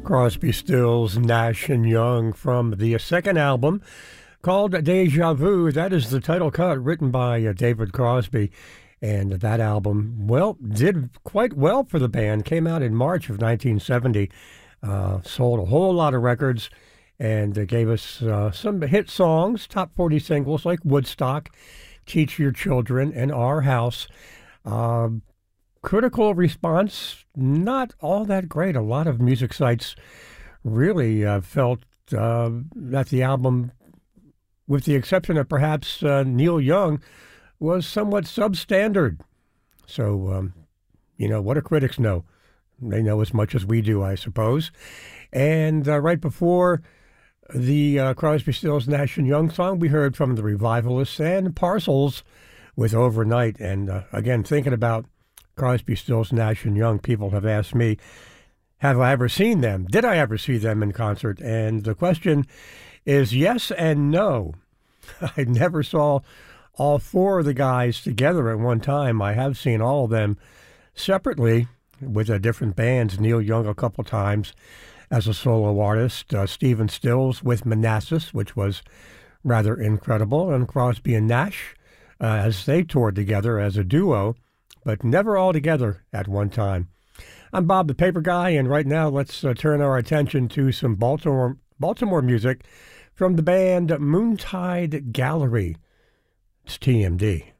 Crosby, Stills, Nash and Young from the second album called Deja Vu. That is the title cut written by David Crosby. And that album, well, did quite well for the band. Came out in March of 1970. Sold a whole lot of records and gave us some hit songs, top 40 singles like Woodstock, Teach Your Children, and Our House. Critical response, not all that great. A lot of music sites really felt that the album, with the exception of perhaps Neil Young, was somewhat substandard. So, what do critics know? They know as much as we do, I suppose. And right before the Crosby, Stills, Nash and Young song, we heard from the Revivalists and Parcels with Overnight. And again, thinking about Crosby, Stills, Nash and Young, people have asked me, have I ever seen them? Did I ever see them in concert? And the question is yes and no. I never saw all four of the guys together at one time. I have seen all of them separately with different bands. Neil Young a couple times as a solo artist, Stephen Stills with Manassas, which was rather incredible, and Crosby and Nash as they toured together as a duo, but never all together at one time. I'm Bob the Paper Guy, and right now let's turn our attention to some Baltimore music from the band Moontide Gallery. It's TMD.